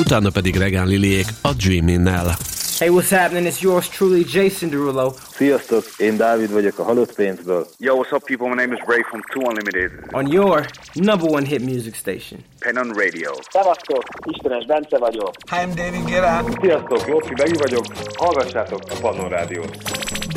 utána pedig Regán Liliék a Dreamin-nel. Hey, what's happening? It's yours truly, Jason Derulo. Sziasztok, én Dávid vagyok a Halott Pénzből. Yo, what's up, people? My name is Ray from Two Unlimited. On your number one hit music station. Pennon Radio. Szevasztok, Istenes Bence vagyok. Hi, I'm David Guetta. Sziasztok, Lóci Begi vagyok. Hallgassátok a Pannon Rádiót.